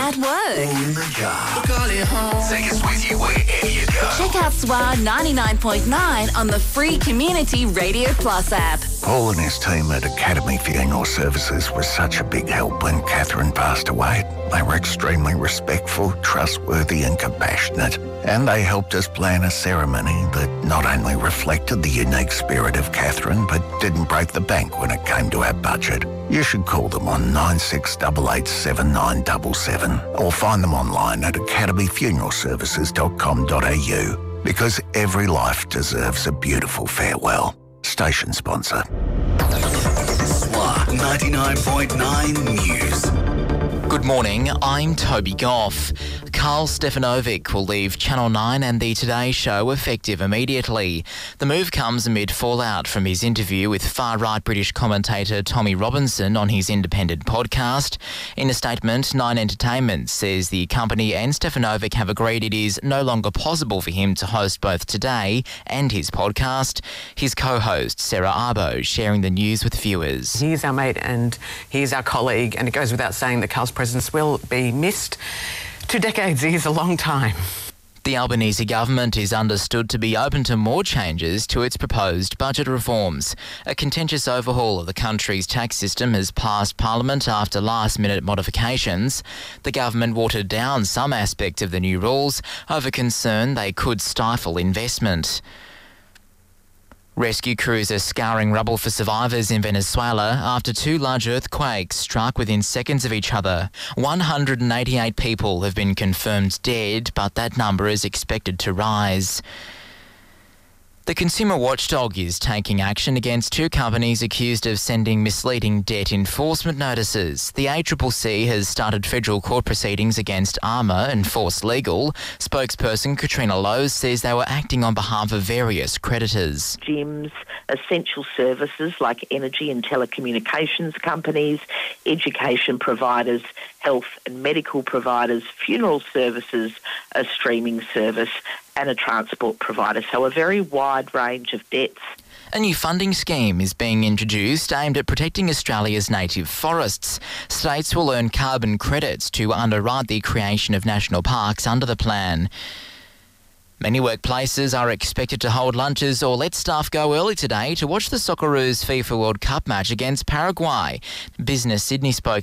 at work, in the car, call it home. Take us with you wherever you go. check out SWR 99.9 on the free Community Radio Plus app. Paul and his team at Academy Funeral Services was such a big help when Catherine passed away. They were extremely respectful, trustworthy and compassionate. And they helped us plan a ceremony that not only reflected the unique spirit of Catherine, but didn't break the bank when it came to our budget. You should call them on 96887977 or find them online at academyfuneralservices.com.au, because every life deserves a beautiful farewell. Station sponsor. SWR 99.9 News. Good morning, I'm Toby Goff. Carl Stefanovic will leave Channel 9 and the Today Show effective immediately. The move comes amid fallout from his interview with far-right British commentator Tommy Robinson on his independent podcast. In a statement, Nine Entertainment says the company and Stefanovic have agreed it is no longer possible for him to host both Today and his podcast. His co-host, Sarah Arbo, sharing the news with viewers. He's our mate and he's our colleague, and it goes without saying that Carl's presence will be missed. 2 decades is a long time. The Albanese government is understood to be open to more changes to its proposed budget reforms. A contentious overhaul of the country's tax system has passed Parliament after last-minute modifications. The government watered down some aspects of the new rules over concern they could stifle investment. Rescue crews are scouring rubble for survivors in Venezuela after 2 large earthquakes struck within seconds of each other. 188 people have been confirmed dead, but that number is expected to rise. The consumer watchdog is taking action against 2 companies accused of sending misleading debt enforcement notices. The ACCC has started federal court proceedings against Armour and Force Legal. Spokesperson Katrina Lowe says they were acting on behalf of various creditors. Gyms, essential services like energy and telecommunications companies, education providers, health and medical providers, funeral services, a streaming service and a transport provider. So a very wide range of debts. A new funding scheme is being introduced aimed at protecting Australia's native forests. States will earn carbon credits to underwrite the creation of national parks under the plan. Many workplaces are expected to hold lunches or let staff go early today to watch the Socceroos FIFA World Cup match against Paraguay. Business Sydney spokesman